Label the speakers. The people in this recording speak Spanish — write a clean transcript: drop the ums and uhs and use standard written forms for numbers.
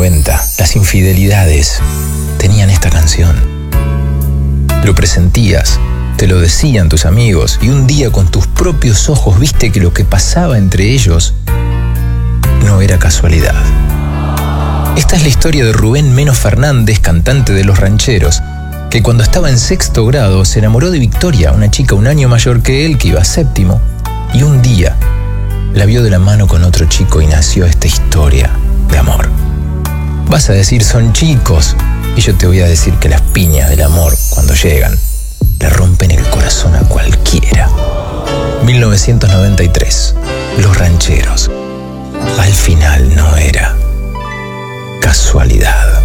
Speaker 1: 90, las infidelidades tenían esta canción. Lo presentías, te lo decían tus amigos, y un día con tus propios ojos viste que lo que pasaba entre ellos no era casualidad. Esta es la historia de Rubén Meno Fernández, cantante de Los Rancheros, que cuando estaba en sexto grado se enamoró de Victoria, una chica un año mayor que él que iba a séptimo, y un día la vio de la mano con otro chico y nació esta historia de amor. Vas a decir son chicos, y yo te voy a decir que las piñas del amor, cuando llegan, le rompen el corazón a cualquiera. 1993, Los Rancheros. Al final no era casualidad.